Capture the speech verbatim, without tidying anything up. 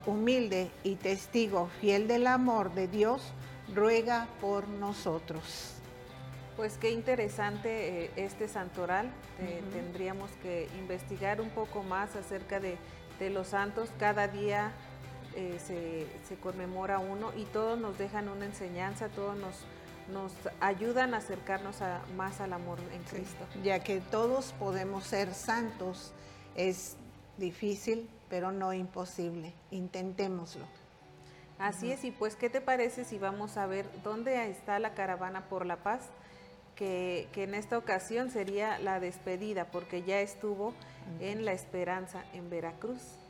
humilde y testigo fiel del amor de Dios, ruega por nosotros. Pues qué interesante eh, este santoral. Eh, Ujú. Tendríamos que investigar un poco más acerca de, de los santos. Cada día eh, se, se conmemora uno y todos nos dejan una enseñanza, todos nos, nos ayudan a acercarnos a, más al amor en Sí, Cristo. ya que todos podemos ser santos, es difícil, pero no imposible. Intentémoslo. Así es, y pues, ¿qué te parece si vamos a ver dónde está la Caravana por la Paz? Que, que en esta ocasión sería la despedida, porque ya estuvo en La Esperanza, en Veracruz.